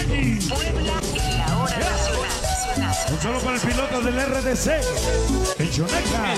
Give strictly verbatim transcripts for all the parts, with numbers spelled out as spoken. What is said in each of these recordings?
Maggie. Puebla en la hora nacional. nacional. Un solo para el piloto del R D C, el Choneca.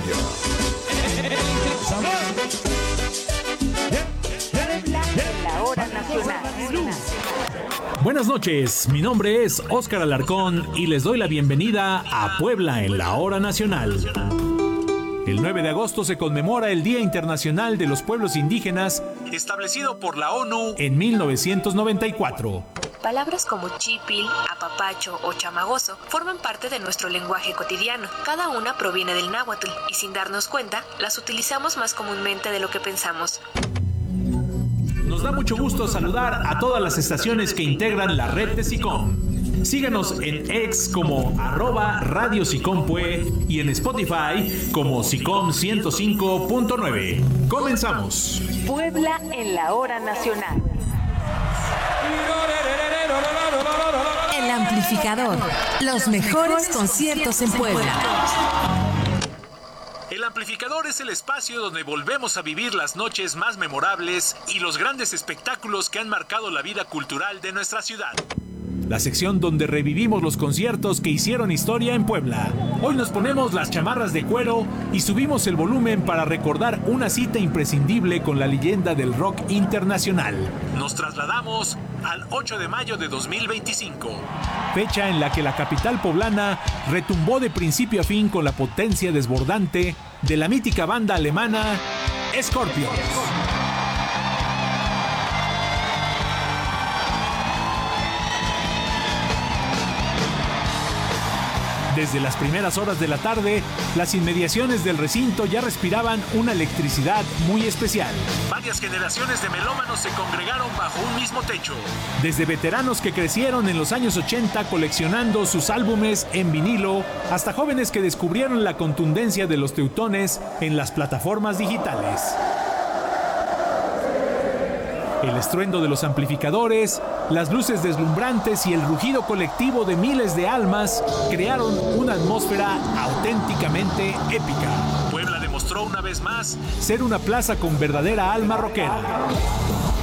Puebla en la hora nacional. Buenas noches, mi nombre es Óscar Alarcón y les doy la bienvenida a Puebla en la hora nacional. El nueve de agosto se conmemora el Día Internacional de los Pueblos Indígenas, establecido por la ONU en mil novecientos noventa y cuatro. Palabras como chipil, apapacho o chamagoso forman parte de nuestro lenguaje cotidiano. Cada una proviene del náhuatl y sin darnos cuenta, las utilizamos más comúnmente de lo que pensamos. Nos da mucho gusto saludar a todas las estaciones que integran la red de SICOM. Síganos en X como arroba Radio SICOM-Pue y en Spotify como SICOM ciento cinco punto nueve. Comenzamos. Puebla en la hora nacional. El amplificador. Los mejores conciertos en Puebla. El amplificador es el espacio donde volvemos a vivir las noches más memorables y los grandes espectáculos que han marcado la vida cultural de nuestra ciudad. La sección donde revivimos los conciertos que hicieron historia en Puebla. Hoy nos ponemos las chamarras de cuero y subimos el volumen para recordar una cita imprescindible con la leyenda del rock internacional. Nos trasladamos al ocho de mayo de dos mil veinticinco, fecha en la que la capital poblana retumbó de principio a fin con la potencia desbordante de la mítica banda alemana Scorpions. Desde las primeras horas de la tarde, las inmediaciones del recinto ya respiraban una electricidad muy especial. Varias generaciones de melómanos se congregaron bajo un mismo techo. Desde veteranos que crecieron en los años ochenta coleccionando sus álbumes en vinilo, hasta jóvenes que descubrieron la contundencia de los teutones en las plataformas digitales. El estruendo de los amplificadores, las luces deslumbrantes y el rugido colectivo de miles de almas crearon una atmósfera auténticamente épica. Puebla demostró una vez más ser una plaza con verdadera alma rockera.